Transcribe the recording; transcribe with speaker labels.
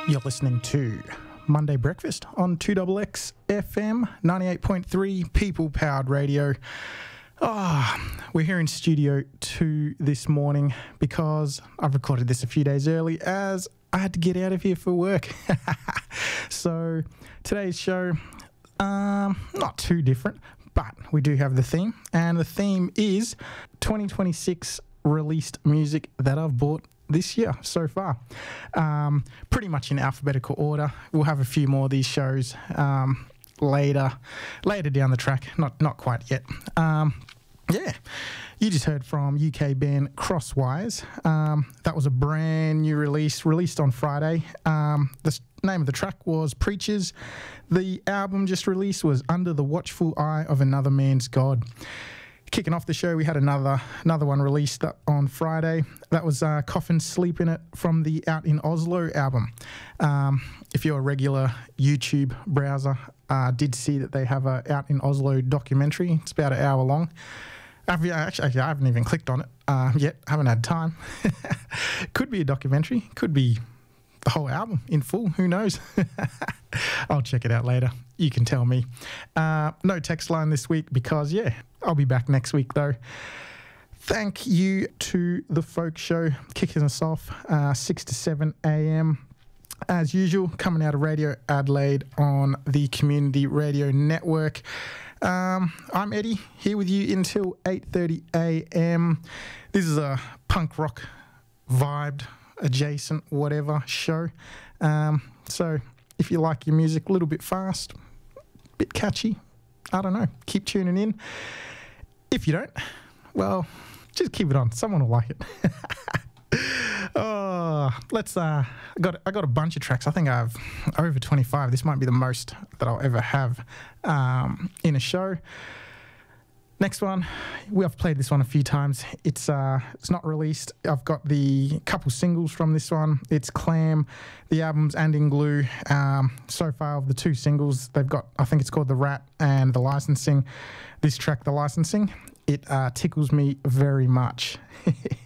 Speaker 1: You're listening to Monday Breakfast on 2XX FM 98.3 People Powered Radio. We're here in Studio 2 this morning because I've recorded this a few days early as I had to get out of here for work. So today's show, not too different, but we do have the theme, and the theme is 2026 released music that I've bought this year so far. Pretty much in alphabetical order. We'll have a few more of these shows later down the track. Not quite yet. You just heard from UK band Crosswise. That was a brand new release, released on Friday. The name of the track was Preachers. The album just released was Under the Watchful Eye of Another Man's God. Kicking off the show, we had another one released on Friday. That was Coffin Sleep in It from the Out in Oslo album. If you're a regular YouTube browser, did see that they have a Out in Oslo documentary. It's about an hour long. I haven't even clicked on it yet. Haven't had time. Could be a documentary. Could be the whole album in full. Who knows? I'll check it out later. You can tell me. No text line this week because, I'll be back next week though. Thank you to The Folk Show, kicking us off 6 to 7 a.m. As usual, coming out of Radio Adelaide on the Community Radio Network. I'm Eddie, here with you until 8:30 a.m. This is a punk rock vibed, adjacent, whatever show. So if you like your music a little bit fast, bit catchy, I don't know, keep tuning in. If you don't, well, just keep it on. Someone will like it. I got a bunch of tracks. I think I have over 25. This might be the most that I'll ever have in a show. Next one, I've played this one a few times. It's not released. I've got the couple singles from this one. It's Clam, the album's And in Glue. So far of the two singles, they've got, I think it's called The Rat and The Licensing. This track, The Licensing, it tickles me very much.